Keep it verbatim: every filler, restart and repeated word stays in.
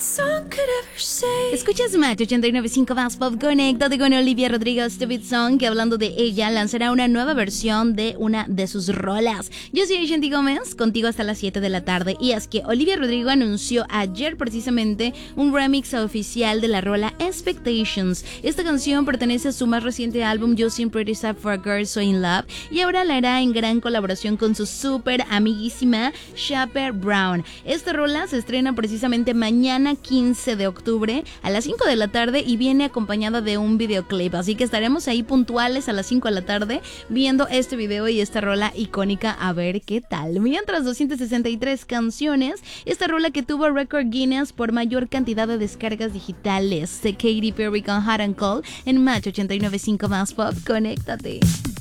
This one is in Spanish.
Escuchas Match ochenta y nueve punto cinco Más Pop. Conéctate con Olivia Rodrigo. Stupid Song, que hablando de ella lanzará una nueva versión de una de sus rolas. Yo soy Shanti Gómez, contigo hasta las siete de la tarde. Y es que Olivia Rodrigo anunció ayer precisamente un remix oficial de la rola Expectations. Esta canción pertenece a su más reciente álbum You Seem Pretty Sad for a Girl So In Love, y ahora la hará en gran colaboración con su súper amiguísima Chappell Brown. Esta rola se estrena precisamente mañana quince de octubre a las cinco de la tarde y viene acompañada de un videoclip, así que estaremos ahí puntuales a las cinco de la tarde viendo este video y esta rola icónica, a ver qué tal. Mientras, doscientas sesenta y tres canciones, esta rola que tuvo récord Guinness por mayor cantidad de descargas digitales, de Katy Perry con Hot and Cold en Match ochenta y nueve punto cinco Más Pop. Conéctate.